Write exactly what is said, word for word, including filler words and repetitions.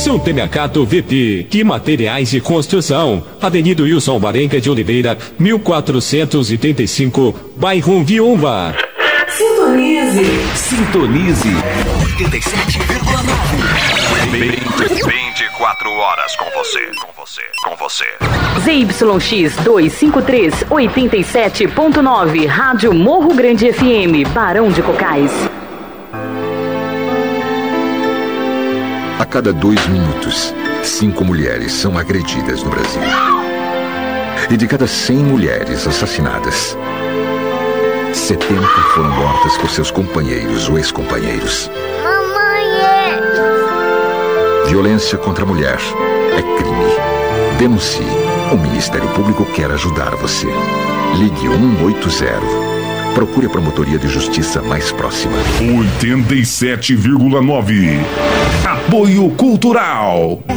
Suntemiacato V P e Materiais de Construção, Avenida Wilson Varenga de Oliveira, mil quatrocentos e trinta e cinco, bairro Viúva. Sintonize. Sintonize. oitenta e sete vírgula nove. vinte e quatro horas com você, com você, com você. Z Y X duzentos e cinquenta e três, oitenta e sete ponto nove, Rádio Morro Grande F M, Barão de Cocais. A cada dois minutos, cinco mulheres são agredidas no Brasil. E de cada cem mulheres assassinadas, setenta foram mortas por seus companheiros ou ex-companheiros. Mamãe é... Violência contra a mulher é crime. Denuncie. O Ministério Público quer ajudar você. Ligue um oito zero. Procure a promotoria de justiça mais próxima. oitenta e sete vírgula nove. Apoio Cultural.